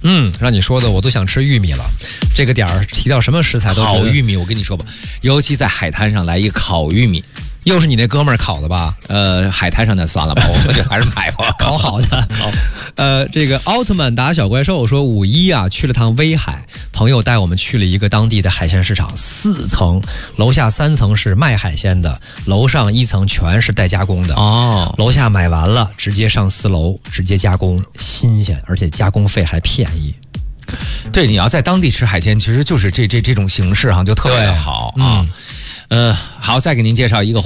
让你说的我都想吃玉米了。这个点儿提到什么食材都烤玉米，我跟你说吧，尤其在海滩上来一个烤玉米。 又是你那哥们儿烤的吧？ 海滩上的算了吧，我就还是买吧。 烤好的。这个奥特曼打小怪兽说5·1啊，去了趟威海，朋友带我们去了一个当地的海鲜市场，4层，楼下3层是卖海鲜的，楼上1层全是带加工的。 哦， 楼下买完了，直接上4楼，直接加工，新鲜，而且加工费还便宜。 对，你要在当地吃海鲜，其实就是这种形式哈，就特别的好啊。好，再给您介绍一个。